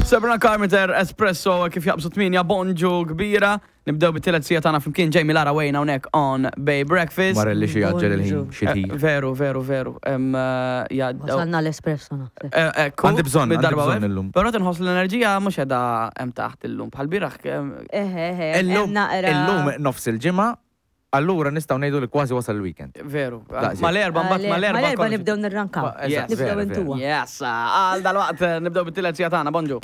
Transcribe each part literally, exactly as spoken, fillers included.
Sabrina Carpenter, Espresso, kif jaqbsu tminja bonġu kbira. Nibdew bit-tielet sija tagħna flimkien Jamie Lara Wayne hawnhekk on Bay Breakfast. Wara li xi jaġġel il-ħin xi Veru, veru, veru. Wasalna l-espresso. Għandi bżonn, għandi bżonn illum. Però tinħoss l-enerġija mhux qiegħda hemm taħt illum. Bħal bieraħ. Eħe, eħe. Illum nofs il-ġimgħa, allura nistgħu ngħidu li kważi wasal il-weekend. Veru. Mal-erba' mbagħad mal-erba'. Mal-erba' nibdew nirrankaw. Nibdew intuwa. Yes, għal dal-waqt nibdew bit-tielet sija tagħna bonġu.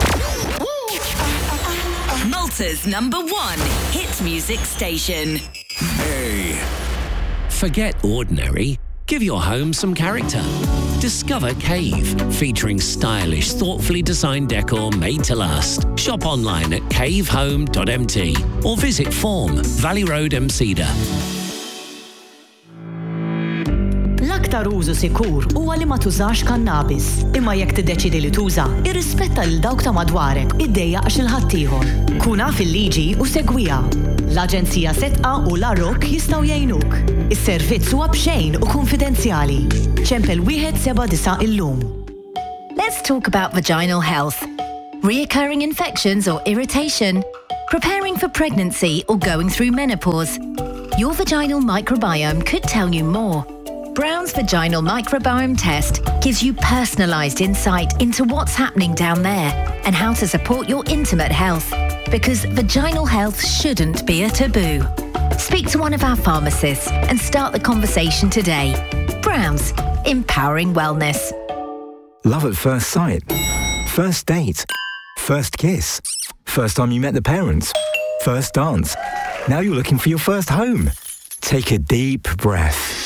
Malta's number one hit music station. Hey. Forget ordinary. Give your home some character. Discover Cave, featuring stylish, thoughtfully designed decor made to last. Shop online at cave home dot m t or visit Form, Valley Road, Msida. L-aktar użu sikur huwa li ma tużax kannabis. Imma jekk tiddeċidi li tuża, irrispetta lil dawk ta' madwarek, iddejjaq xi ħaddieħor. Kun naf il-liġi u segwiha. L-Aġenzija Setqa u l-Arok jistgħu jgħinuk. Is-servizz huwa b'xejn u konfidenzjali. ċempel wieħed seba' disa' illum. Let's talk about vaginal health. Reoccurring infections or irritation, preparing for pregnancy or going through menopause. Your vaginal microbiome could tell you more. Brown's Vaginal Microbiome Test gives you personalised insight into what's happening down there and how to support your intimate health. Because vaginal health shouldn't be a taboo. Speak to one of our pharmacists and start the conversation today. Brown's, empowering wellness. Love at first sight. First date. First kiss. First time you met the parents. First dance. Now you're looking for your first home. Take a deep breath.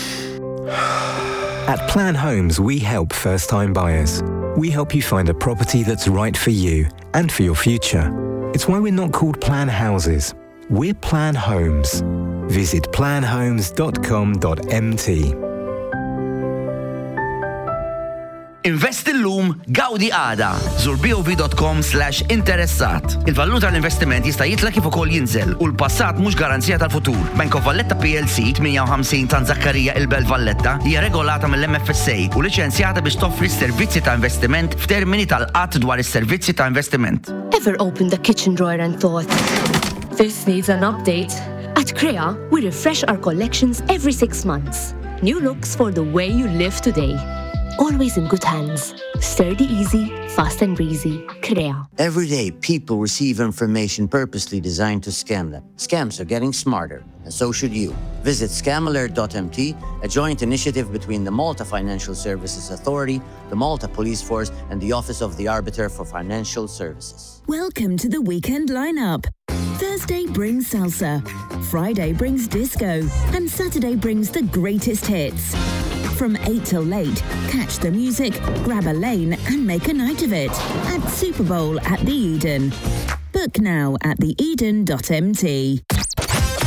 At Plan Homes, we help first-time buyers. We help you find a property that's right for you and for your future. It's why we're not called Plan Houses. We're Plan Homes. Visit plan homes dot com dot m t. Invest illum, gawdi għada. Zur b o v dot com slash interessat. Il-valur tal-investiment jista' jitla kif ukoll jinżel u l-passat mhux garanzija tal-futur. Bank of Valletta P L C thmaniya u ħamsin Tan Zakkarija il-Belt Valletta hija regolata mill-M F S A u liċenzjata biex toffri s-servizzi ta' investiment f'termini tal-qatt dwar is-servizzi ta' investiment. Ever opened the kitchen drawer and thought, this needs an update? At Crea, we refresh our collections every six months. New looks for the way you live today. Always in good hands. Sturdy easy, fast and breezy. Crea. Every day, people receive information purposely designed to scam them. Scams are getting smarter, and so should you. Visit scam alert dot m t, a joint initiative between the Malta Financial Services Authority, the Malta Police Force, and the Office of the Arbiter for Financial Services. Welcome to the weekend lineup. Thursday brings salsa, Friday brings disco, and Saturday brings the greatest hits. From eight till late, catch the music, grab a lane and make a night of it at Super Bowl at the Eden. Book now at the eden dot m t.